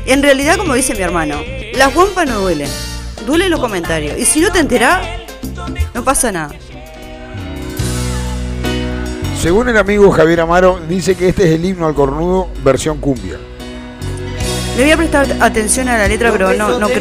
En realidad, como dice mi hermano, las guampas no duelen. Duelen los comentarios. Y si no te enterás, no pasa nada. Según el amigo Javier Amaro, dice que este es el himno al cornudo versión cumbia. Le voy a prestar atención a la letra, pero no creo.